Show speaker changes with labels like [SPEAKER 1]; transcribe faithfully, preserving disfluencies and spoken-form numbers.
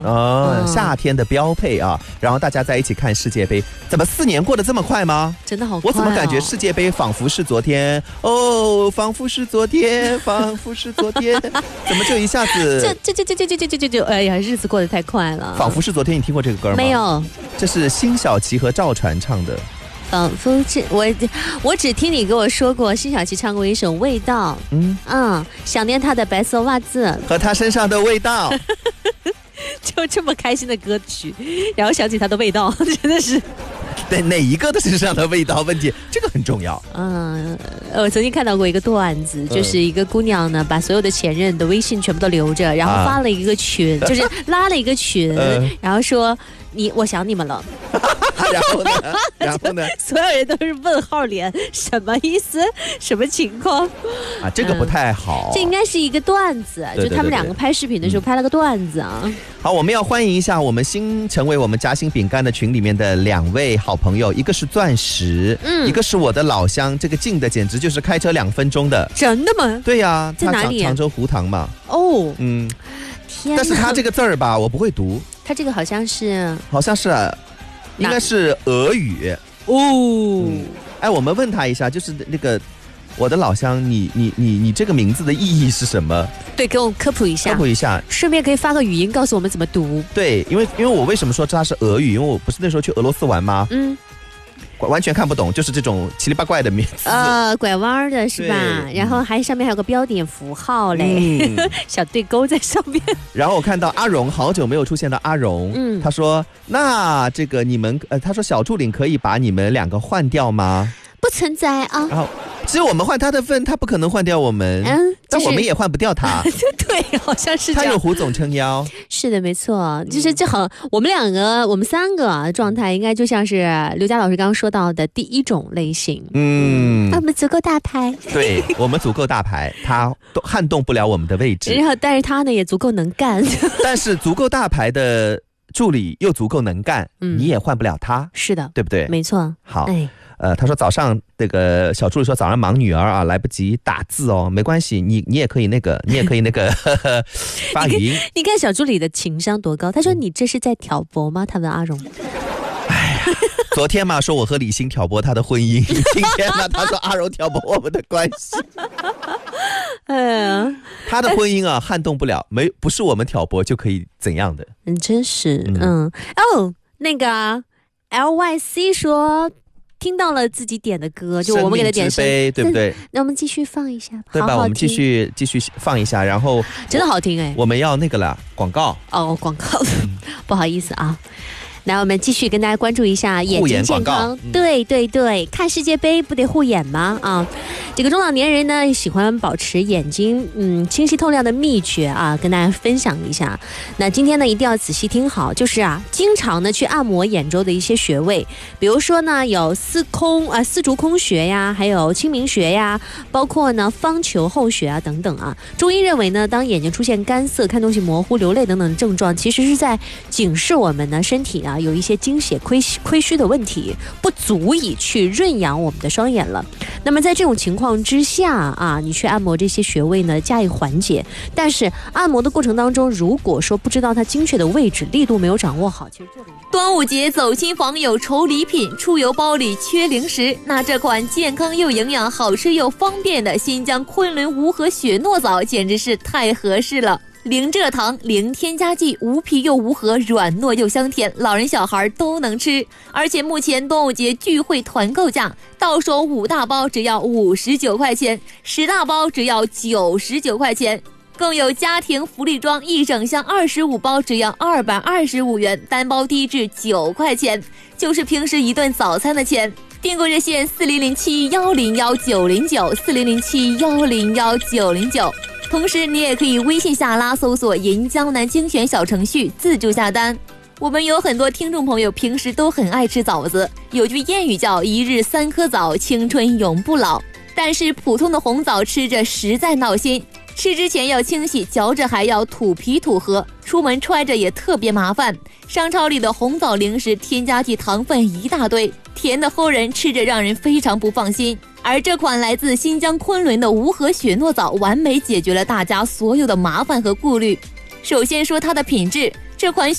[SPEAKER 1] 哦、嗯，夏天的标配啊，然后大家在一起看世界杯，怎么四年过得这么快吗？
[SPEAKER 2] 真的好快、哦、
[SPEAKER 1] 我怎么感觉世界杯仿佛是昨天哦，仿佛是昨天，仿佛是昨天，怎么就一下子
[SPEAKER 2] 这这这这这这这这这，哎呀，日子过得太快了。
[SPEAKER 1] 仿佛是昨天，你听过这个歌吗？
[SPEAKER 2] 没有，
[SPEAKER 1] 这是辛晓琪和赵传唱的。
[SPEAKER 2] 仿佛是我，我只听你跟我说过，辛晓琪唱过一首《味道》，嗯嗯，想念她的白色袜子
[SPEAKER 1] 和她身上的味道，
[SPEAKER 2] 就这么开心的歌曲，然后想起她的味道，真的是。
[SPEAKER 1] 对哪一个的身上的味道问题，这个很重要。
[SPEAKER 2] 嗯，我曾经看到过一个段子，就是一个姑娘呢，把所有的前任的微信全部都留着，然后发了一个群，啊、就是拉了一个群，嗯、然后说你我想你们了。
[SPEAKER 1] 然后呢？然后呢？
[SPEAKER 2] 所有人都是问号脸，什么意思？什么情况？
[SPEAKER 1] 啊，这个不太好。
[SPEAKER 2] 嗯、这应该是一个段子，
[SPEAKER 1] 对对对对，
[SPEAKER 2] 就他们两个拍视频的时候拍了个段子啊。
[SPEAKER 1] 嗯、好，我们要欢迎一下我们新成为我们夹心饼干的群里面的两位好朋友，一个是钻石，嗯，一个是我的老乡，这个近的简直就是开车两分钟的。
[SPEAKER 2] 真的吗？
[SPEAKER 1] 对呀、啊，
[SPEAKER 2] 在哪里、啊？
[SPEAKER 1] 常州胡塘嘛。
[SPEAKER 2] 哦，
[SPEAKER 1] 嗯，
[SPEAKER 2] 天哪！
[SPEAKER 1] 但是他这个字儿吧，我不会读。
[SPEAKER 2] 他这个好像是，
[SPEAKER 1] 好像是、啊。应该是俄语
[SPEAKER 2] 哦、
[SPEAKER 1] 嗯。哎，我们问他一下，就是那个我的老乡，你你你你这个名字的意义是什么？
[SPEAKER 2] 对，给我们科普一下。
[SPEAKER 1] 科普一下，
[SPEAKER 2] 顺便可以发个语音告诉我们怎么读。
[SPEAKER 1] 对，因为因为我为什么说它是俄语？因为我不是那时候去俄罗斯玩吗？嗯。完全看不懂，就是这种奇里八怪的名字，
[SPEAKER 2] 呃，拐弯的是吧？然后还上面还有个标点符号嘞，嗯、小对勾在上面。
[SPEAKER 1] 然后我看到阿荣，好久没有出现的阿荣，嗯，他说：“那这个你们，呃，他说小助理可以把你们两个换掉吗？”
[SPEAKER 2] 不存在啊。
[SPEAKER 1] 然后只有我们换他的份，他不可能换掉我们，嗯，但我们也换不掉他。
[SPEAKER 2] 对，好像是这样。
[SPEAKER 1] 他有胡总撑腰。
[SPEAKER 2] 是的，没错，就是这好，我们两个，我们三个啊状态，应该就像是刘佳老师刚刚说到的第一种类型。嗯，我们足够大牌。
[SPEAKER 1] 对，我们足够大牌，他都撼动不了我们的位置。
[SPEAKER 2] 然后，但是他呢也足够能干。
[SPEAKER 1] 但是足够大牌的助理又足够能干，嗯、你也换不了他。
[SPEAKER 2] 是的，
[SPEAKER 1] 对不对？
[SPEAKER 2] 没错。
[SPEAKER 1] 好。哎呃，他说早上那个小助理说早上忙女儿啊，来不及打字哦，没关系，你你也可以那个，你也可以那个呵呵发语音。
[SPEAKER 2] 你看小助理的情商多高，他说你这是在挑拨吗？他问阿荣。
[SPEAKER 1] 哎呀，昨天嘛说我和李欣挑拨他的婚姻，今天呢他说阿荣挑拨我们的关系。哎呀，他的婚姻啊撼动不了，没不是我们挑拨就可以怎样的。
[SPEAKER 2] 嗯，真是嗯嗯哦，那个 L Y C 说。听到了自己点的歌，就我们给他点生命之杯，
[SPEAKER 1] 对不对？
[SPEAKER 2] 那我们继续放一下吧，
[SPEAKER 1] 对吧？
[SPEAKER 2] 好好，
[SPEAKER 1] 我们继续继续放一下，然后
[SPEAKER 2] 真的好听哎。
[SPEAKER 1] 我们要那个了，广告
[SPEAKER 2] 哦，广告，嗯、不好意思啊。来，我们继续跟大家关注一下眼睛健康。嗯、对对对，看世界杯不得护眼吗？啊，这个中老年人呢喜欢保持眼睛嗯清晰透亮的秘诀啊，跟大家分享一下。那今天呢一定要仔细听好，就是啊，经常呢去按摩眼周的一些穴位，比如说呢有司空啊丝竹空穴呀，还有清明穴呀，包括呢方球后穴啊等等啊。中医认为呢，当眼睛出现干涩、看东西模糊、流泪等等症状，其实是在警示我们呢身体啊。有一些精血亏亏虚的问题，不足以去润养我们的双眼了。那么在这种情况之下啊，你去按摩这些穴位呢，加以缓解。但是按摩的过程当中，如果说不知道它精确的位置，力度没有掌握好，其实这里
[SPEAKER 3] 端午节走亲访有愁礼品，出游包里缺零食。那这款健康又营养、好吃又方便的新疆昆仑无核雪糯枣，简直是太合适了。零蔗糖、零添加剂，无皮又无核，软糯又香甜，老人小孩都能吃。而且目前端午节聚会团购价，到手五大包只要五十九块钱，十大包只要九十九块钱。更有家庭福利装，一整箱二十五包只要二百二十五元，单包低至九块钱，就是平时一顿早餐的钱。订购热线四零零七幺零幺九零九四零零七幺零幺九零九。同时你也可以微信下拉搜索银江南精选小程序自助下单。我们有很多听众朋友平时都很爱吃枣子，有句谚语叫一日三颗枣，青春永不老。但是普通的红枣吃着实在闹心，吃之前要清洗，嚼着还要吐皮吐核，出门揣着也特别麻烦。商超里的红枣零食添加剂糖分一大堆，甜的齁人，吃着让人非常不放心。而这款来自新疆昆仑的无核雪糯枣，完美解决了大家所有的麻烦和顾虑。首先说它的品质，这款